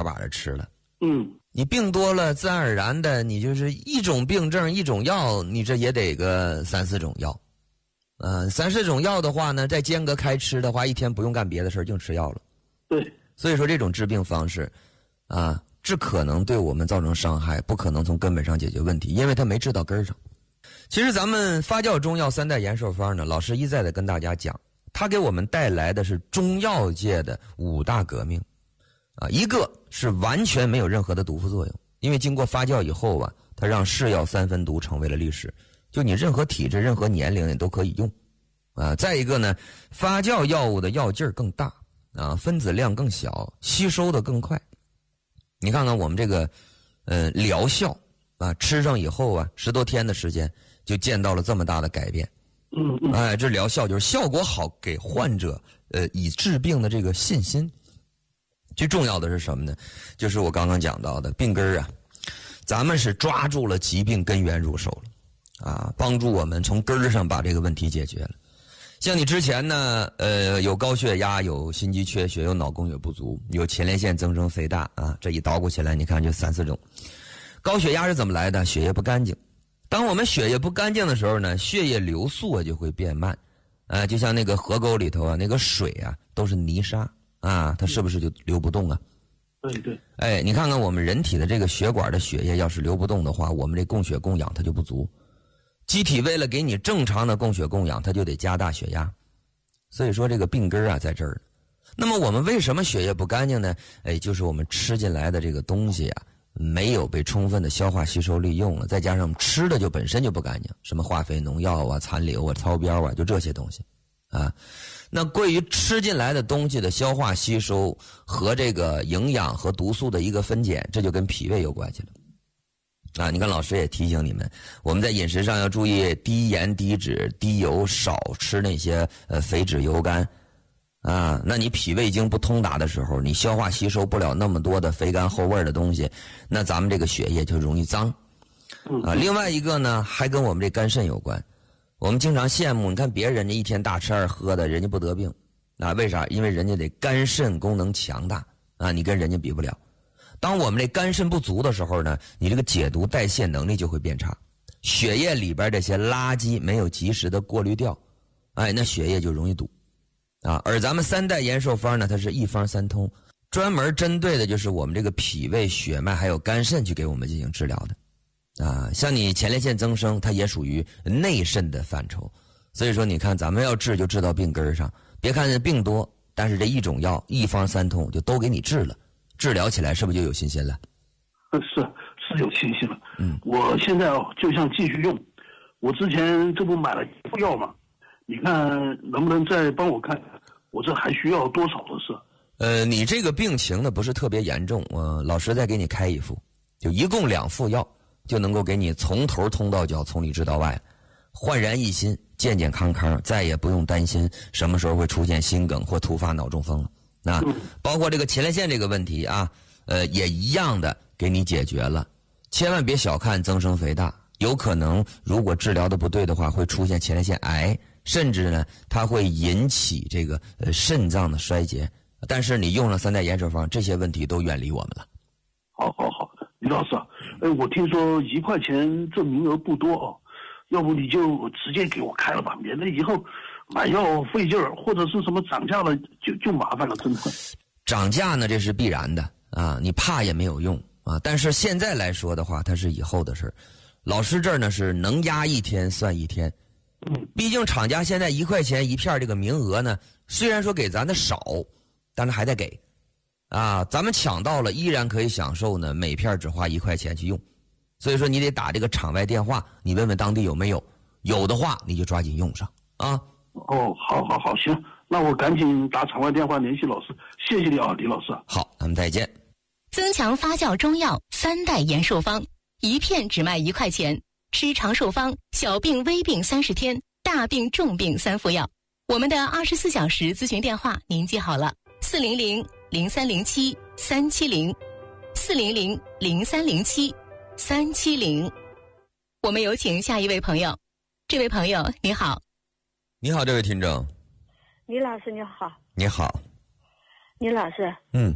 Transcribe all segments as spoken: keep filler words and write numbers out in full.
把的吃了。 嗯， 你病多了，自然而然的，你就是一种病症一种药，你这也得个三四种药。嗯、呃，三四种药的话呢，再间隔开吃的话，一天不用干别的事儿，净吃药了。 对， 所以说这种治病方式，啊，只可能对我们造成伤害，不可能从根本上解决问题，因为它没治到根儿上。其实咱们发酵中药三代延寿方呢，老师一再的跟大家讲，它给我们带来的是中药界的五大革命。啊，一个是完全没有任何的毒副作用，因为经过发酵以后啊，它让是药三分毒成为了历史，就你任何体质、任何年龄你都可以用。啊，再一个呢，发酵药物的药劲儿更大，啊，分子量更小，吸收的更快。你看看我们这个，呃，疗效啊，吃上以后啊，十多天的时间就见到了这么大的改变。 嗯嗯， 哎，这疗效就是效果好，给患者呃以治病的这个信心。最重要的是什么呢？就是我刚刚讲到的病根儿啊，咱们是抓住了疾病根源入手了，啊，帮助我们从根儿上把这个问题解决了。像你之前呢，呃，有高血压，有心肌缺血，有脑供血不足，有前列腺增生肥大啊，这一捣鼓起来，你看就三四种。高血压是怎么来的？血液不干净。当我们血液不干净的时候呢，血液流速啊就会变慢，啊，就像那个河沟里头啊，那个水啊都是泥沙。啊，它是不是就流不动啊？ 对对。 哎，你看看我们人体的这个血管的血液要是流不动的话，我们这供血供氧它就不足。机体为了给你正常的供血供氧，它就得加大血压。所以说这个病根啊在这儿。那么我们为什么血液不干净呢？哎，就是我们吃进来的这个东西啊，没有被充分的消化吸收利用了，再加上吃的就本身就不干净，什么化肥、农药啊、残留啊、超标啊，就这些东西。啊，那关于吃进来的东西的消化吸收和这个营养和毒素的一个分拣，这就跟脾胃有关系了。啊，你看老师也提醒你们，我们在饮食上要注意低盐、低脂、低油，少吃那些呃肥脂油干。啊，那你脾胃经不通达的时候，你消化吸收不了那么多的肥甘厚味的东西，那咱们这个血液就容易脏。啊，另外一个呢，还跟我们这肝肾有关。我们经常羡慕，你看别人家一天大吃二喝的，人家不得病，啊，为啥？因为人家得肝肾功能强大啊，你跟人家比不了。当我们这肝肾不足的时候呢，你这个解毒代谢能力就会变差，血液里边这些垃圾没有及时的过滤掉，哎，那血液就容易堵，啊。而咱们三代延寿方呢，它是一方三通，专门针对的就是我们这个脾胃、血脉还有肝肾去给我们进行治疗的。啊，像你前列腺增生，它也属于内肾的范畴，所以说你看咱们要治就治到病根上，别看病多，但是这一种药一方三通就都给你治了，治疗起来是不是就有信心了？ 是是有信心了。 嗯， 我现在就想继续用，我之前这不买了一副药嘛，你看能不能再帮我看，我这还需要多少的是？ 呃，你这个病情呢不是特别严重，我老师再给你开一副，就一共两副药。就能够给你从头通到脚，从里治到外，焕然一新，健健康康，再也不用担心什么时候会出现心梗或突发脑中风了。啊，包括这个前列腺这个问题啊，呃，也一样的给你解决了。千万别小看增生肥大，有可能如果治疗的不对的话，会出现前列腺癌，甚至呢，它会引起这个呃肾脏的衰竭。但是你用上三代延寿方，这些问题都远离我们了。 好好好。李老师，哎，我听说一块钱这名额不多哦，要不你就直接给我开了吧，免得以后买药费劲儿，或者是什么涨价了就就麻烦了，真的。 涨价呢，这是必然的啊，你怕也没有用啊。但是现在来说的话，它是以后的事儿。老师这儿呢是能压一天算一天， 嗯， 毕竟厂家现在一块钱一片这个名额呢，虽然说给咱的少，但是还得给。啊，咱们抢到了，依然可以享受呢，每片只花一块钱去用，所以说你得打这个场外电话，你问问当地有没有，有的话你就抓紧用上啊。 哦，好好好，行，那我赶紧打场外电话联系老师，谢谢你啊，李老师。 好，咱们再见。 增强发酵中药三代延寿方，一片只卖一块钱，吃长寿方，小病微病三十天，大病重病三副药。我们的二十四小时咨询电话您记好了，四零零零三零七三七零，四零零零三零七三七零。我们有请下一位朋友。这位朋友你好。 你好，这位听众。 李老师你好。 你好。 李老师， 嗯，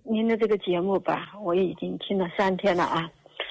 您的这个节目吧，我已经听了三天了啊。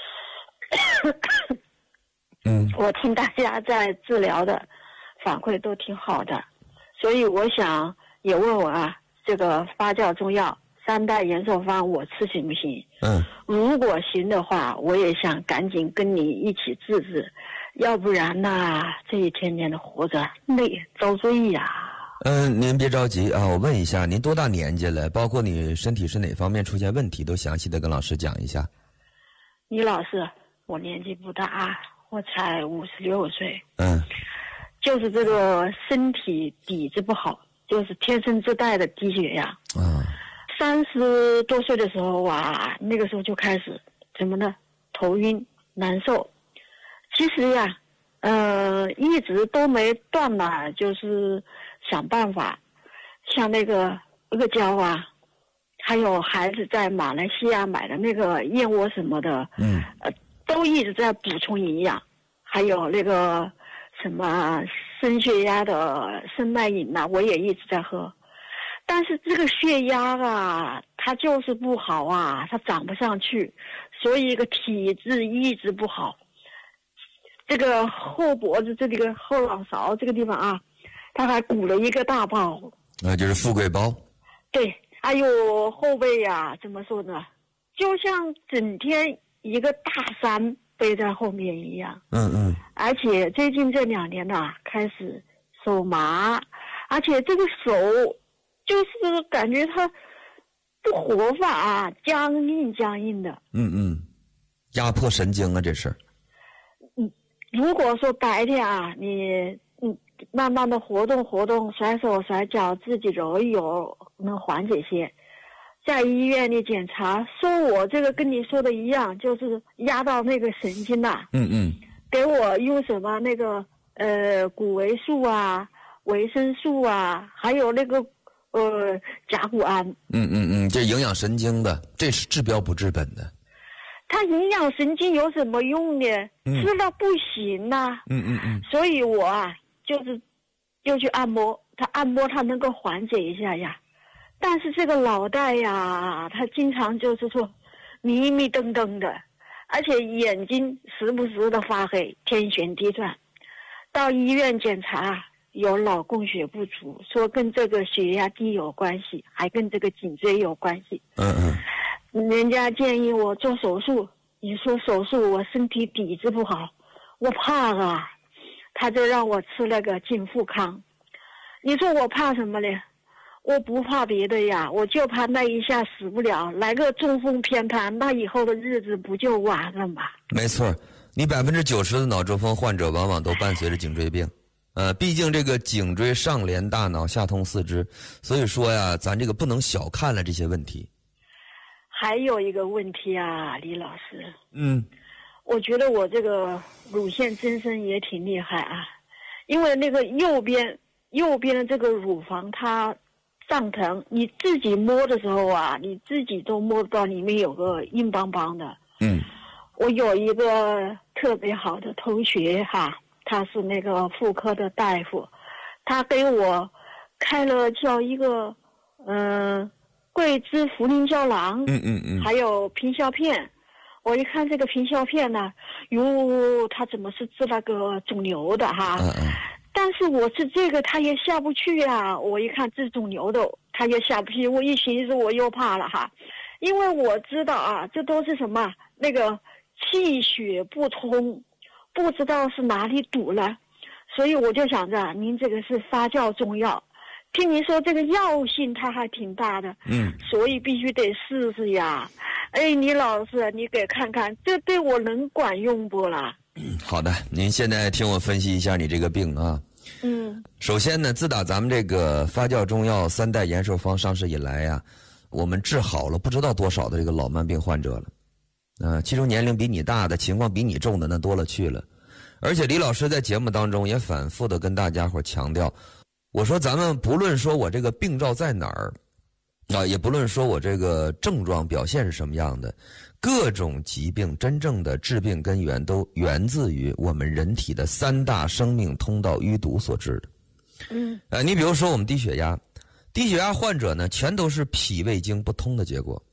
嗯， 我听大家在治疗的反馈都挺好的，所以我想也问问啊，这个发酵中药三代延寿方我吃行不行？ 嗯， 如果行的话，我也想赶紧跟你一起治治，要不然呢，这一天天的活着累遭罪呀。 嗯，您别着急啊，我问一下，您多大年纪了？包括你身体是哪方面出现问题，都详细的跟老师讲一下。 李老师，我年纪不大，我才五十六岁。 嗯， 就是这个身体底子不好，就是天生自带的低血压。 啊， 三十多岁的时候啊，那个时候就开始怎么呢？头晕难受。其实呀，呃，一直都没断呢，就是想办法，像那个阿胶啊，还有孩子在马来西亚买的那个燕窝什么的， 嗯， 呃，都一直在补充营养，还有那个什么升血压的生脉饮呐、啊，我也一直在喝。但是这个血压啊，它就是不好啊，它涨不上去，所以一个体质一直不好。这个后脖子这里个后脑勺这个地方啊，它还鼓了一个大包， 那就是富贵包。 对，还有后背呀、啊，怎么说呢？就像整天一个大山背在后面一样。 嗯嗯。 而且最近这两年呐、啊，开始手麻，而且这个手就是感觉它不活法啊，僵硬僵硬的。 嗯嗯，压迫神经啊，这是。 嗯，如果说白天啊，你嗯慢慢的活动活动，甩手甩脚，自己揉一揉，能缓解些。在医院里检查，说我这个跟你说的一样，就是压到那个神经呐、啊。 嗯嗯。 给我用什么那个呃谷维素啊、维生素啊，还有那个呃甲钴胺。 嗯嗯嗯，这营养神经的，这是治标不治本的。 它营养神经有什么用呢？ 嗯、 吃了不行呐、啊。 嗯嗯嗯。 所以我啊，就是就去按摩，它按摩它能够缓解一下呀。但是这个脑袋呀，它经常就是说迷迷瞪瞪的。而且眼睛时不时的发黑，天旋地转。到医院检查有脑供血不足，说跟这个血压低有关系，还跟这个颈椎有关系。 嗯嗯。人家建议我做手术，你说手术我身体底子不好，我怕啊，他就让我吃那个金富康。你说我怕什么呢？我不怕别的呀，我就怕那一下死不了，来个中风偏瘫，那以后的日子不就完了吗？ 没错，你百分之九十的脑中风患者往往都伴随着颈椎病，呃，毕竟这个颈椎上连大脑，下通四肢，所以说呀，咱这个不能小看了这些问题。 还有一个问题啊，李老师， 嗯， 我觉得我这个乳腺增生也挺厉害啊，因为那个右边右边的这个乳房它胀疼，你自己摸的时候啊，你自己都摸到里面有个硬邦邦的。 嗯， 我有一个特别好的同学哈，他是那个妇科的大夫，他给我开了叫一个嗯、呃、桂枝茯苓胶囊， 嗯嗯嗯， 还有平效片。我一看这个平效片呢，哟，他怎么是治那个肿瘤的哈？ 嗯嗯。 但是我是这个他也下不去啊，我一看治肿瘤的他也下不去，我一寻思我又怕了哈，因为我知道啊，这都是什么那个气血不通，不知道是哪里堵了，所以我就想着您这个是发酵中药，听您说这个药性它还挺大的， 嗯， 所以必须得试试呀。哎，李老师，你给看看这对我能管用不啦？ 嗯，好的，您现在听我分析一下你这个病啊。 嗯， 首先呢，自打咱们这个发酵中药三代延寿方上市以来呀、啊，我们治好了不知道多少的这个老慢病患者了。呃，其中年龄比你大的、情况比你重的那多了去了。而且李老师在节目当中也反复的跟大家伙强调，我说咱们不论说我这个病灶在哪儿，啊，也不论说我这个症状表现是什么样的，各种疾病真正的致病根源都源自于我们人体的三大生命通道淤堵所致的。 嗯， 呃，你比如说我们低血压，低血压患者呢，全都是脾胃经不通的结果。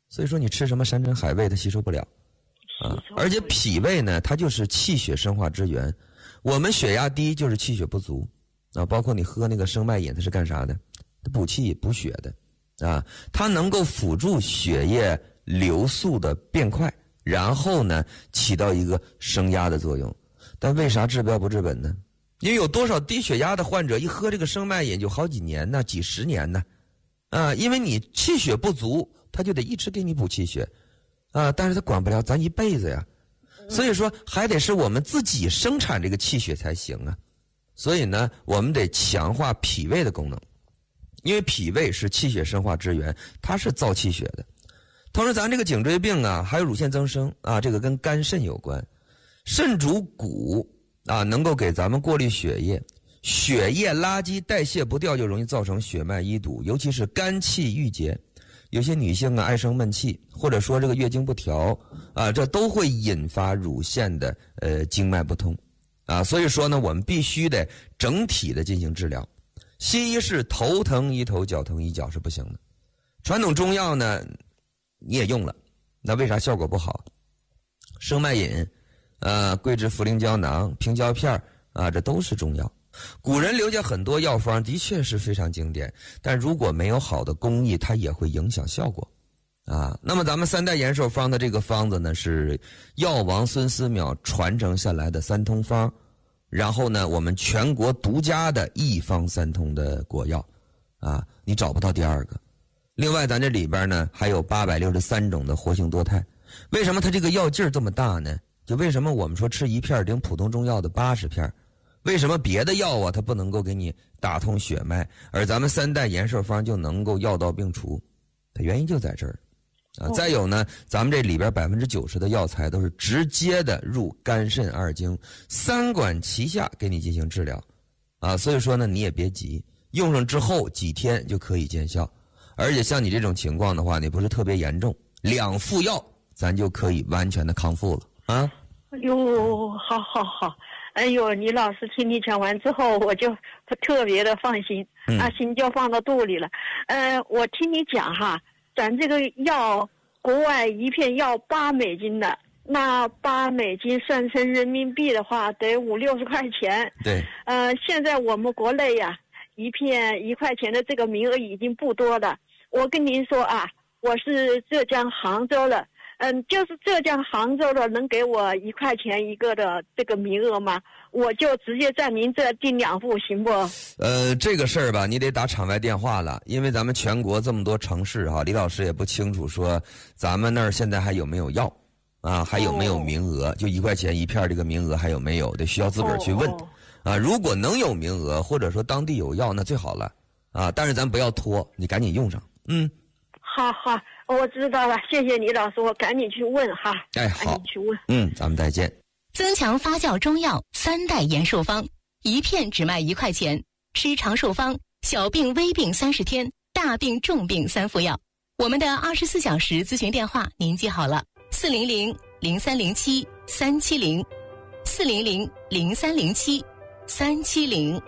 所以说你吃什么山珍海味它吸收不了啊。而且脾胃呢，它就是气血生化之源。我们血压低就是气血不足啊，包括你喝那个生脉饮，它是干啥的？它补气补血的啊，它能够辅助血液流速的变快，然后呢起到一个升压的作用。但为啥治标不治本呢？因为有多少低血压的患者一喝这个生脉饮就好几年呢，几十年呢啊，因为你气血不足，他就得一直给你补气血啊，但是他管不了咱一辈子呀，所以说还得是我们自己生产这个气血才行啊。所以呢，我们得强化脾胃的功能，因为脾胃是气血生化之源，它是造气血的。同时咱这个颈椎病啊，还有乳腺增生啊，这个跟肝肾有关。肾主骨啊，能够给咱们过滤血液，血液垃圾代谢不掉，就容易造成血脉淤堵，尤其是肝气郁结。有些女性啊爱生闷气，或者说这个月经不调啊，这都会引发乳腺的呃经脉不通啊。所以说呢，我们必须得整体的进行治疗。西医是头疼医头，脚疼医脚是不行的。传统中药呢，你也用了，那为啥效果不好？生脉饮。呃，桂枝茯苓胶囊、平胶片啊，这都是中药。古人留下很多药方，的确是非常经典，但如果没有好的工艺，它也会影响效果啊。那么咱们三代延寿方的这个方子呢，是药王孙思邈传承下来的三通方，然后呢，我们全国独家的一方三通的国药啊，你找不到第二个。另外，咱这里边呢还有八百六十三种的活性多肽。为什么它这个药劲儿这么大呢？就为什么我们说吃一片顶普通中药的八十片，为什么别的药啊它不能够给你打通血脉，而咱们三代延寿方就能够药到病除？它原因就在这儿啊。再有呢，咱们这里边百分之九十的药材都是直接的入肝肾二经，三管齐下给你进行治疗啊。所以说呢，你也别急，用上之后几天就可以见效，而且像你这种情况的话，你不是特别严重，两副药咱就可以完全的康复了。啊， 哎呦，好好好，哎呦，李老师听你讲完之后，我就特别的放心， 嗯、 啊，心就放到肚里了。呃，我听你讲哈，咱这个药，国外一片要八美金的，那八美金算成人民币的话，得五六十块钱。 对。 呃，现在我们国内呀、啊，一片一块钱的这个名额已经不多了。我跟您说啊，我是浙江杭州的。嗯，就是浙江杭州的能给我一块钱一个的这个名额吗？我就直接在您这订两副行不？ 呃，这个事儿吧，你得打场外电话了，因为咱们全国这么多城市哈，李老师也不清楚说咱们那儿现在还有没有药啊，还有没有名额？哦、就一块钱一片这个名额还有没有？得需要自个儿去问、哦、啊。如果能有名额，或者说当地有药，那最好了啊。但是咱不要拖，你赶紧用上。嗯， 好好。我知道了，谢谢李老师，我赶紧去问哈。 哎，好， 赶紧去问。 嗯，咱们再见。 增强发酵中药三代延寿方，一片只卖一块钱，吃长寿方，小病微病三十天，大病重病三副药。我们的二十四小时咨询电话您记好了：四零零零三零七三七零，四零零零三零七三七零。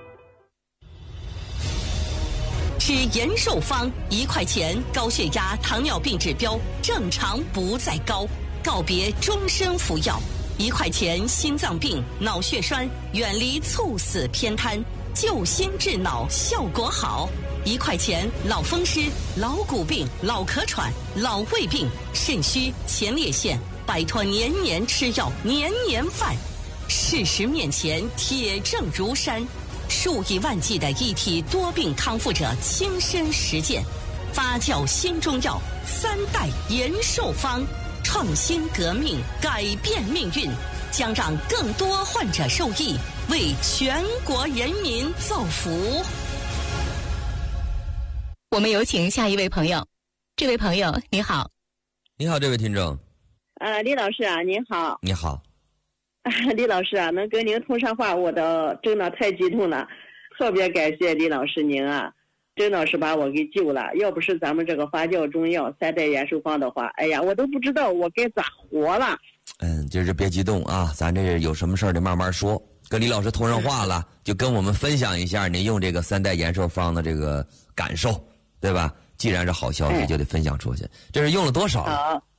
吃延寿方一块钱，高血压、糖尿病指标正常不再高，告别终身服药。一块钱心脏病、脑血栓，远离猝死偏瘫，救心治脑效果好。一块钱老风湿、老骨病、老咳喘、老胃病、肾虚、前列腺，摆脱年年吃药、年年犯。事实面前铁证如山。数以万计的一体多病康复者亲身实践，发酵新中药三代延寿方，创新革命，改变命运，将让更多患者受益，为全国人民造福。 我们有请下一位朋友。这位朋友你好。 你好，这位听众。 呃，李老师啊，您好。 你好。 李老师啊，能跟您通上话，我的真的太激动了，特别感谢李老师您啊，真的是把我给救了。要不是咱们这个发酵中药三代延寿方的话，哎呀，我都不知道我该咋活了。 嗯，就是别激动啊，咱这有什么事儿得慢慢说。跟李老师通上话了，就跟我们分享一下您用这个三代延寿方的这个感受，对吧？ 既然是好消息， 哎就得分享出去。这是用了多少了？ 好，